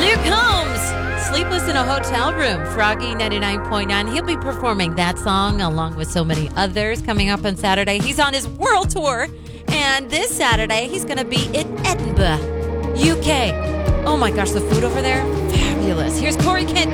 Luke Combs, Sleepless in a Hotel Room, Froggy 99.9. He'll be performing that song along with so many others coming up on Saturday. He's on his world tour, and this Saturday he's going to be in Edinburgh, UK. Oh my gosh, the food over there, fabulous. Here's Corey Kent.